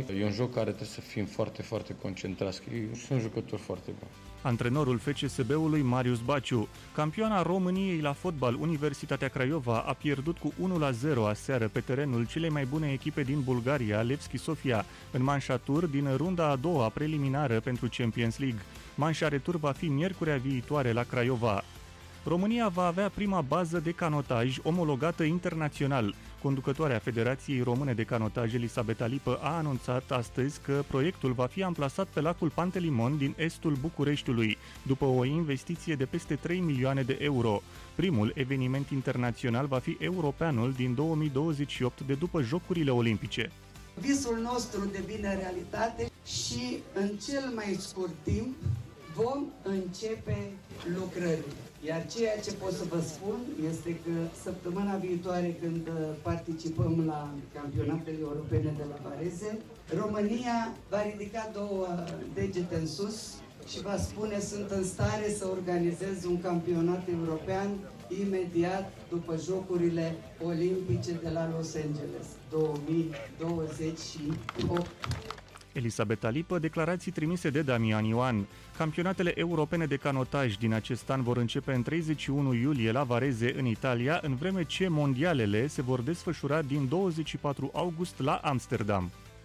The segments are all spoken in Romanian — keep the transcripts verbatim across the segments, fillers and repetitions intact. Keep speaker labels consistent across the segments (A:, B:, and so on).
A: noi. E un joc care trebuie să fim foarte, foarte concentrați. Sunt jucători foarte buni.
B: Antrenorul F C S B-ului Marius Baciu. Campioana României la fotbal, Universitatea Craiova, a pierdut cu unu la zero aseară pe terenul celei mai bune echipe din Bulgaria, Levski Sofia, în manșa tur din runda a doua preliminară pentru Champions League. Manșa retur va fi miercurea viitoare la Craiova. România va avea prima bază de canotaj omologată internațional. Conducătoarea Federației Române de Canotaj, Elisabeta Lipă, a anunțat astăzi că proiectul va fi amplasat pe lacul Pantelimon din estul Bucureștiului, după o investiție de peste trei milioane de euro. Primul eveniment internațional va fi Europeanul din două mii douăzeci și opt, de după Jocurile Olimpice.
C: Visul nostru devine realitate și în cel mai scurt timp vom începe lucrările. Iar ceea ce pot să vă spun este că săptămâna viitoare, când participăm la campionatele europene de la Varese, România va ridica două degete în sus și va spune: sunt în stare să organizez un campionat european imediat după Jocurile Olimpice de la Los Angeles două mii douăzeci și opt.
B: Elisabeta Lipă, declarații trimise de Damian Ioan. Campionatele europene de canotaj din acest an vor începe în treizeci și unu iulie la Varese, în Italia, în vreme ce mondialele se vor desfășura din douăzeci și patru august la Amsterdam.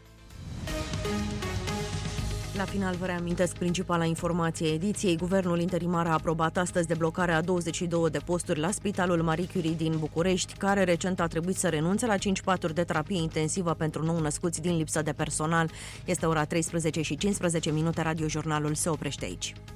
D: La final vă reamintesc principala informație a ediției. Guvernul interimar a aprobat astăzi deblocarea a douăzeci și două de posturi la Spitalul Marie Curie din București, care recent a trebuit să renunțe la cinci paturi de terapie intensivă pentru nou-născuți din lipsă de personal. Este ora treisprezece și cincisprezece minute, radiojurnalul se oprește aici.